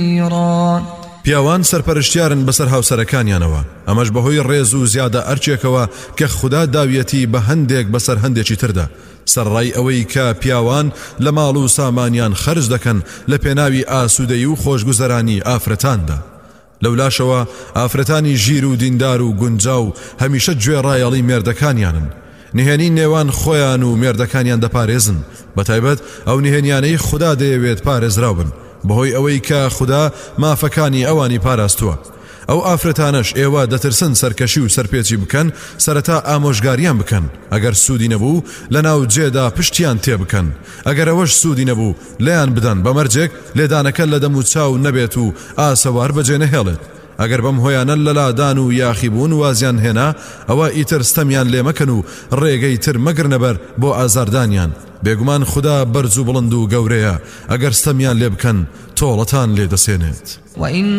پیاوان سەرپەرشتیارن بەسەر هاوسەرەکانیانەوە ئەمەش بەهۆی ڕێز و زیادە ئەرچێکەوە کە خوددا داویەتی بە هەندێک بەسەر هەندێکی تردا سەرڕای ئەوەی کە پیاوان لە ماڵ و سامانیان خەرج دەکەن لە پێناوی ئاسوودەیی و خۆشگوزەرانی ئافرەتاندا لەولاشەوە ئافرەتانی ژیر و دیندار و گونجاو هەمیشە گوێڕایەڵی مێردەکانیانن نهێنی نێوان خۆیان و مێردەکانیان دەپارێزن بەتایبەت ئەو نهێنیانەی خوددا دەیەوێت پارێزراو بن بەهۆی ئەوەی کە خوددا مافەکانی ئەوانی پاراستووە ئەو ئافرەتانەش ئێوە دەترسن سەرکەشی و سەرپێچی بکەن سەرەتا ئامۆژگاریان بکەن ئەگەر سوودی نەبوو لەناو جێدا پشتیان تێ بکەن ئەگەر ئەوەش سوودی نەبوو لێیان بدەن بەمەرجێک لێدانەکە لە دەم و چاو نەبێت و ئاسەوار بەجێ نەهێڵێت ئەگەر بەم هۆیانە لەلادان و یاخیبوون وازیان هێنا ئەوە ئیتر ستەمیان لێ مەکەن و ڕێگەی تر مەگرنەبەر بۆ ئازاردانیان بێگومان خوددا بەرز و بڵند و گەورەیە ئەگەر ستەمیان لێ بکەن تۆڵەتان لێ دەسێنێت وإن